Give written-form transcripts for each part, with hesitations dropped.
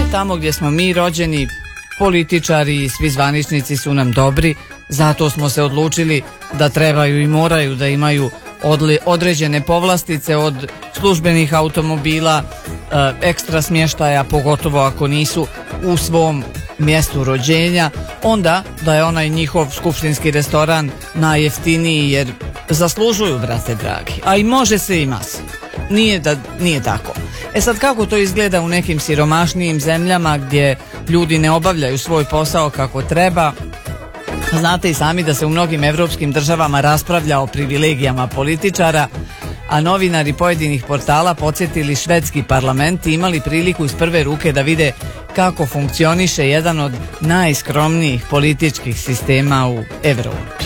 tamo gdje smo mi rođeni, političari i svi zvaničnici su nam dobri, zato smo se odlučili da trebaju i moraju da imaju određene povlastice od službenih automobila, ekstra smještaja, pogotovo ako nisu u svom mjestu rođenja, onda da je onaj njihov skupštinski restoran najjeftiniji, jer zaslužuju, brate dragi, a i može se i masi. Nije tako. E sad, kako to izgleda u nekim siromašnijim zemljama gdje ljudi ne obavljaju svoj posao kako treba? Znate i sami da se u mnogim evropskim državama raspravlja o privilegijama političara, a novinari pojedinih portala podsjetili švedski parlament i imali priliku iz prve ruke da vide kako funkcioniše jedan od najskromnijih političkih sistema u Evropi.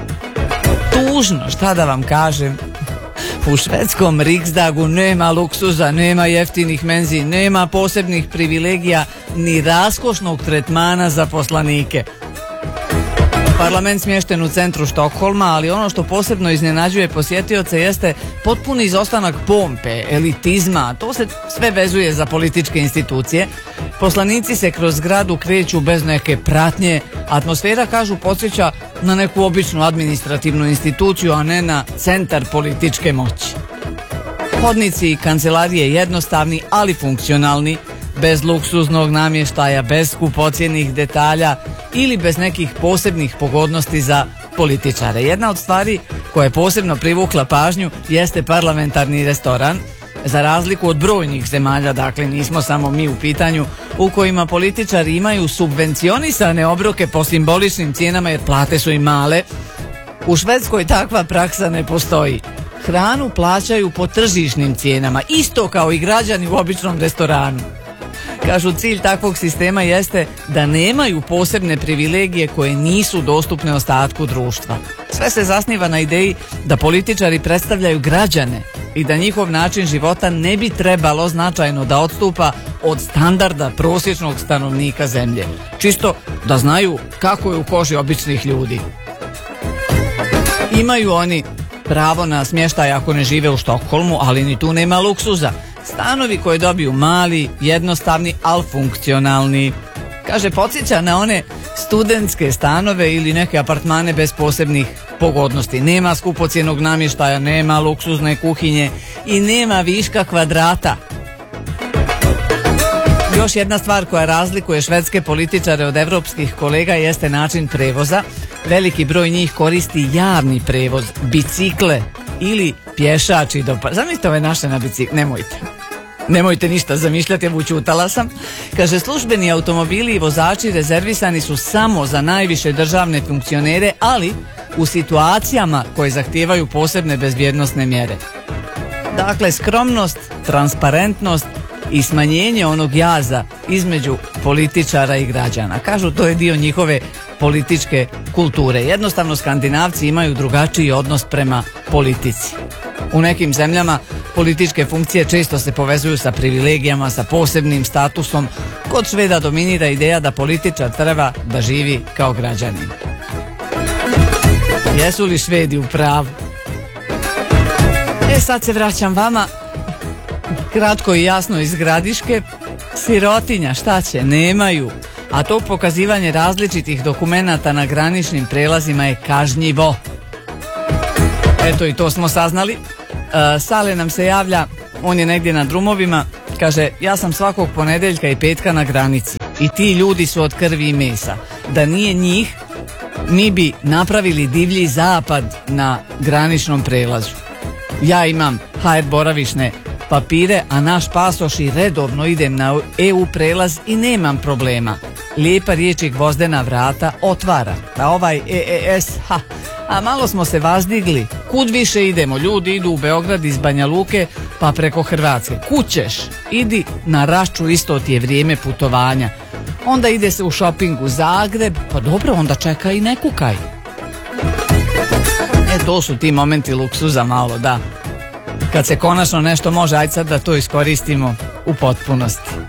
Tužno, šta da vam kažem? U švedskom Riksdagu nema luksuza, nema jeftinih menzi, nema posebnih privilegija ni raskošnog tretmana za poslanike. Parlament smješten u centru Štokholma, ali ono što posebno iznenađuje posjetioce jeste potpuni izostanak pompe, elitizma. To se sve vezuje za političke institucije. Poslanici se kroz zgradu kreću bez neke pratnje. Atmosfera, kažu, podsjeća na neku običnu administrativnu instituciju, a ne na centar političke moći. Hodnici i kancelarije jednostavni, ali funkcionalni, bez luksuznog namještaja, bez skupocjenih detalja ili bez nekih posebnih pogodnosti za političare. Jedna od stvari koja je posebno privukla pažnju jeste parlamentarni restoran, za razliku od brojnih zemalja, dakle nismo samo mi u pitanju, u kojima političari imaju subvencionisane obroke po simboličnim cijenama jer plate su im male. U Švedskoj takva praksa ne postoji. Hranu plaćaju po tržišnim cijenama, isto kao i građani u običnom restoranu. Kažu, cilj takvog sistema jeste da nemaju posebne privilegije koje nisu dostupne ostatku društva. Sve se zasniva na ideji da političari predstavljaju građane i da njihov način života ne bi trebalo značajno da odstupa od standarda prosječnog stanovnika zemlje. Čisto da znaju kako je u koži običnih ljudi. Imaju oni pravo na smještaj ako ne žive u Štokholmu, ali ni tu nema luksuza. Stanovi koje dobiju mali, jednostavni, ali funkcionalni. Kaže, podsjeća na one studentske stanove ili neke apartmane bez posebnih pogodnosti. Nema skupocjenog namještaja, nema luksuzne kuhinje i nema viška kvadrata. Još jedna stvar koja razlikuje švedske političare od evropskih kolega jeste način prevoza. Veliki broj njih koristi javni prevoz, bicikle ili pješači do... Zamislite ove naše na bicikle, nemojte ništa zamišljati, evo učutala sam. Kaže, službeni automobili i vozači rezervisani su samo za najviše državne funkcionere, ali u situacijama koje zahtijevaju posebne bezbjednosne mjere. Dakle, skromnost, transparentnost i smanjenje onog jaza između političara i građana. Kažu, to je dio njihove političke kulture. Jednostavno, Skandinavci imaju drugačiji odnos prema politici. U nekim zemljama političke funkcije često se povezuju sa privilegijama, sa posebnim statusom. Kod Šveda dominira ideja da političar treba da živi kao građanin. Jesu li Švedi u pravu? Sad se vraćam vama, kratko i jasno iz Gradiške. Sirotinja, šta će? Nemaju. A to pokazivanje različitih dokumenata na graničnim prelazima je kažnjivo. Eto, i to smo saznali. Sale nam se javlja, on je negdje na drumovima, kaže, ja sam svakog ponedjeljka i petka na granici i ti ljudi su od krvi i mesa. Da nije njih, mi bi napravili divlji zapad na graničnom prelazu. Ja imam HR boravišne papire, a naš pasoš i redovno idem na EU prelaz i nemam problema. Lijepa riječ i gvozdena vrata otvara. A ovaj EES, a malo smo se vazdigli. Kud više idemo? Ljudi idu u Beograd iz Banja Luke pa preko Hrvatske. Kućeš, idi na Rašču, isto ti je vrijeme putovanja. Onda ide se u šoping u Zagreb, pa dobro, onda čeka i ne kukaj. To su ti momenti luksuza malo, da. Kad se konačno nešto može, ajde sad da to iskoristimo u potpunosti.